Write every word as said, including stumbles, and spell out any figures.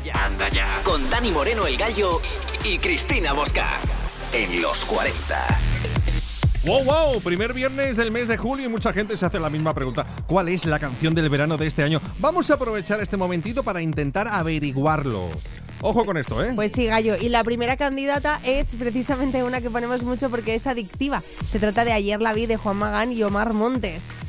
Anda ya. Con Dani Moreno el Gallo y Cristina Bosca. En los cuarenta. ¡Wow, wow! Primer viernes del mes de julio y mucha gente se hace la misma pregunta. ¿Cuál es la canción del verano de este año? Vamos a aprovechar este momentito para intentar averiguarlo. Ojo con esto, ¿eh? Pues sí, Gallo. Y la primera candidata es precisamente una que ponemos mucho porque es adictiva. Se trata de Ayer la vi de Juan Magán y Omar Montes.